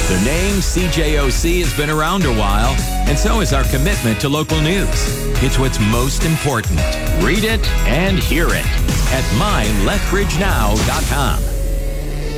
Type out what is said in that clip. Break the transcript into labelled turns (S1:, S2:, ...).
S1: The name CJOC has been around a while, and so is our commitment to local news. It's what's most important. Read it and hear it at mylethbridgenow.com.